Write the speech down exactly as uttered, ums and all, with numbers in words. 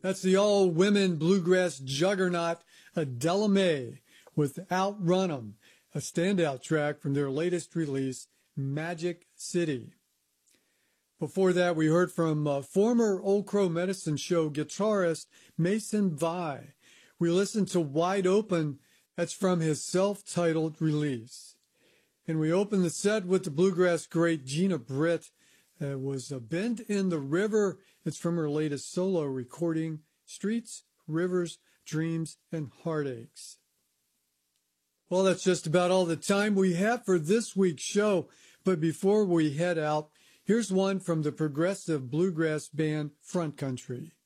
That's the all-women bluegrass juggernaut Adela Mae with Outrun 'Em, a standout track from their latest release, Magic City. Before that, we heard from uh, former Old Crow Medicine Show guitarist Mason Vai. We listened to Wide Open. That's from his self-titled release. And we opened the set with the bluegrass great Gina Britt. It was a Bend in the River. It's from her latest solo recording, Streets, Rivers, Dreams, and Heartaches. Well, that's just about all the time we have for this week's show. But before we head out, here's one from the progressive bluegrass band Front Country.